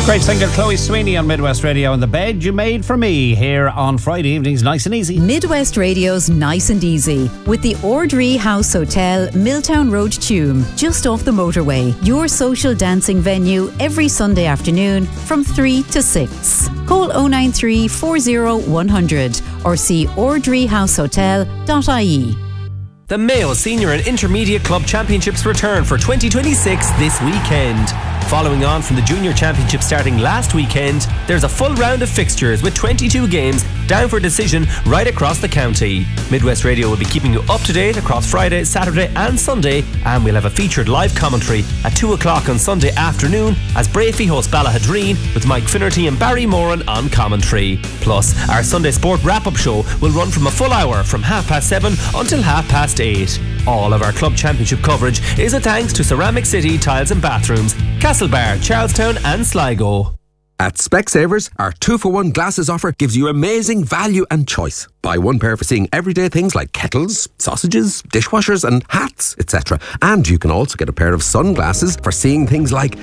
Great singer Chloe Sweeney on Midwest Radio and The Bed You Made For Me here on Friday evenings, nice and easy. Midwest Radio's Nice and Easy with the Ordree House Hotel, Milltown Road, Tuam, just off the motorway. Your social dancing venue every Sunday afternoon from 3 to 6. Call 093 40 100 or see ordreehousehotel.ie. The Mayo Senior and Intermediate Club Championships return for 2026 this weekend. Following on from the Junior Championship starting last weekend, there's a full round of fixtures with 22 games down for decision right across the county. Midwest Radio will be keeping you up to date across Friday, Saturday and Sunday, and we'll have a featured live commentary at 2 o'clock on Sunday afternoon as Brafey host Ballahadreen with Mike Finnerty and Barry Moran on commentary. Plus, our Sunday Sport wrap-up show will run from a full hour from 7:30 until 8:30. All of our club championship coverage is a thanks to Ceramic City Tiles and Bathrooms, Castlebar, Charlestown and Sligo. At Specsavers, our 2-for-1 glasses offer gives you amazing value and choice. Buy one pair for seeing everyday things like kettles, sausages, dishwashers and hats, etc. And you can also get a pair of sunglasses for seeing things like...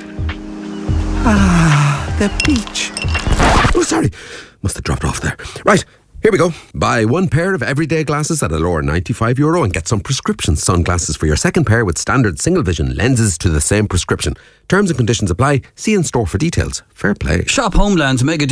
the beach. Oh, sorry. Must have dropped off there. Right. Here we go. Buy one pair of everyday glasses at a lower €95 and get some prescription sunglasses for your second pair with standard single vision lenses to the same prescription. Terms and conditions apply. See in store for details. Fair play. Shop Homeland's mega